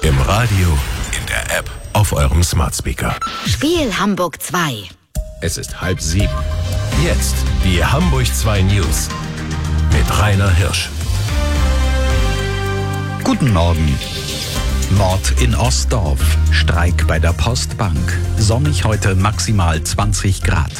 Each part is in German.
Im Radio, in der App, auf eurem Smart Speaker. Spiel Hamburg 2. Es ist 6:30. Jetzt die Hamburg 2 News mit Rainer Hirsch. Guten Morgen. Mord in Ostdorf. Streik bei der Postbank. Sonnig heute, maximal 20 Grad.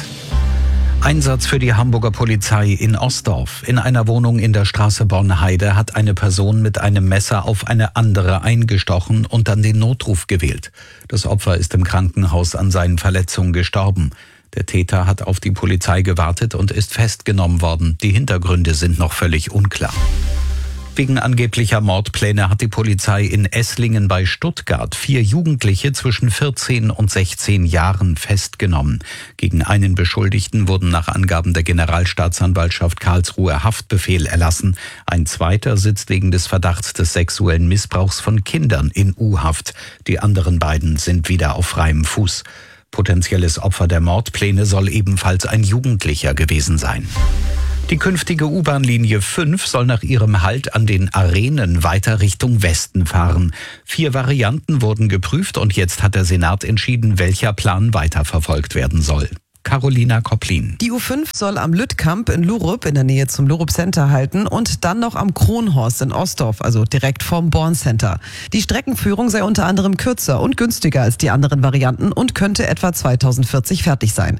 Einsatz für die Hamburger Polizei in Ostdorf. In einer Wohnung in der Straße Bornheide hat eine Person mit einem Messer auf eine andere eingestochen und dann den Notruf gewählt. Das Opfer ist im Krankenhaus an seinen Verletzungen gestorben. Der Täter hat auf die Polizei gewartet und ist festgenommen worden. Die Hintergründe sind noch völlig unklar. Wegen angeblicher Mordpläne hat die Polizei in Esslingen bei Stuttgart 4 Jugendliche zwischen 14 und 16 Jahren festgenommen. Gegen einen Beschuldigten wurden nach Angaben der Generalstaatsanwaltschaft Karlsruhe Haftbefehl erlassen. Ein zweiter sitzt wegen des Verdachts des sexuellen Missbrauchs von Kindern in U-Haft. Die anderen beiden sind wieder auf freiem Fuß. Potenzielles Opfer der Mordpläne soll ebenfalls ein Jugendlicher gewesen sein. Die künftige U-Bahn-Linie 5 soll nach ihrem Halt an den Arenen weiter Richtung Westen fahren. 4 Varianten wurden geprüft und jetzt hat der Senat entschieden, welcher Plan weiterverfolgt werden soll. Carolina Kopplin. Die U5 soll am Lüttkamp in Lurup in der Nähe zum Lurup Center halten und dann noch am Kronhorst in Ostdorf, also direkt vorm Born Center. Die Streckenführung sei unter anderem kürzer und günstiger als die anderen Varianten und könnte etwa 2040 fertig sein.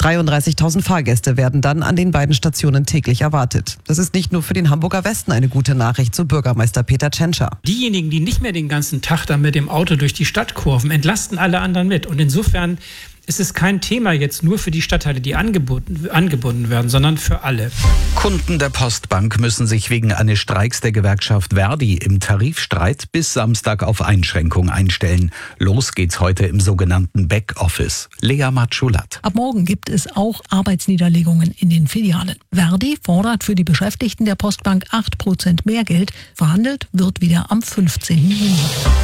33.000 Fahrgäste werden dann an den beiden Stationen täglich erwartet. Das ist nicht nur für den Hamburger Westen eine gute Nachricht, so Bürgermeister Peter Tschentscher. Diejenigen, die nicht mehr den ganzen Tag da mit dem Auto durch die Stadt kurven, entlasten alle anderen mit. Und insofern ist es kein Thema jetzt nur für die Stadtteile, die angebunden werden, sondern für alle. Kunden der Postbank müssen sich wegen eines Streiks der Gewerkschaft Verdi im Tarifstreit bis Samstag auf Einschränkung einstellen. Los geht's heute im sogenannten Backoffice. Lea Matschulat. Ab morgen gibt es auch Arbeitsniederlegungen in den Filialen. Verdi fordert für die Beschäftigten der Postbank 8% mehr Geld. Verhandelt wird wieder am 15. Juni.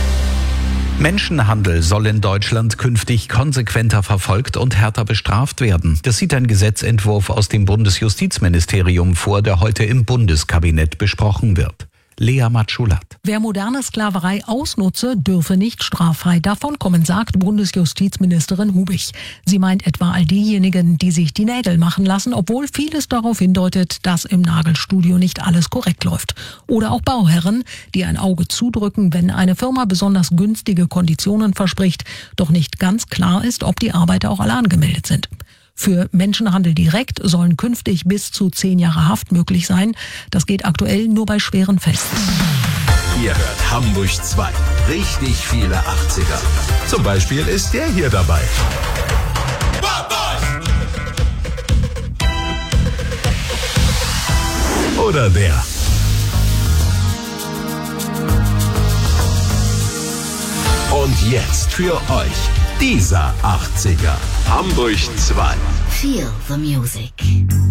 Menschenhandel soll in Deutschland künftig konsequenter verfolgt und härter bestraft werden. Das sieht ein Gesetzentwurf aus dem Bundesjustizministerium vor, der heute im Bundeskabinett besprochen wird. Lea Matschulat. Wer moderne Sklaverei ausnutze, dürfe nicht straffrei davonkommen, sagt Bundesjustizministerin Hubich. Sie meint etwa all diejenigen, die sich die Nägel machen lassen, obwohl vieles darauf hindeutet, dass im Nagelstudio nicht alles korrekt läuft. Oder auch Bauherren, die ein Auge zudrücken, wenn eine Firma besonders günstige Konditionen verspricht, doch nicht ganz klar ist, ob die Arbeiter auch alle angemeldet sind. Für Menschenhandel direkt sollen künftig bis zu 10 Jahre Haft möglich sein. Das geht aktuell nur bei schweren Fällen. Ihr hört Hamburg 2. Richtig viele 80er. Zum Beispiel ist der hier dabei. Oder der. Und jetzt für euch dieser 80er. Hamburg 2. Feel the music.